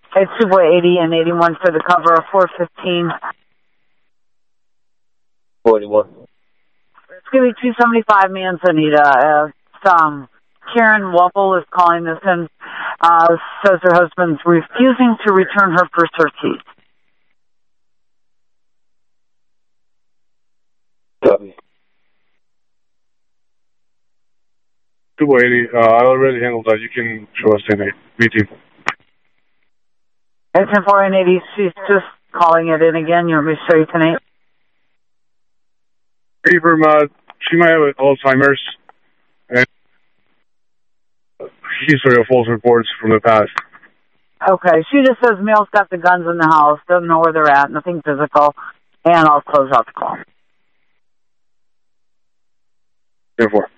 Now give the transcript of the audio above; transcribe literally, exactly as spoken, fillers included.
It's two boy eighty and eighty-one for the cover of four fifteen. forty-one. It's going to be two seventy-five, Manzanita. Uh, um, Karen Wubble is calling this in. Uh, says her husband's refusing to return her purse or keys. Copy. two boy eighty, uh, I already handled that. You can show us ten eight. Meeting. It's ten four and eighty. She's just calling it in again. You want me to show you tonight? Abram, uh, she might have Alzheimer's. And history of false reports from the past. Okay. She just says Male's got the guns in the house. Doesn't know where they're at. Nothing physical. And I'll close out the call. ten four.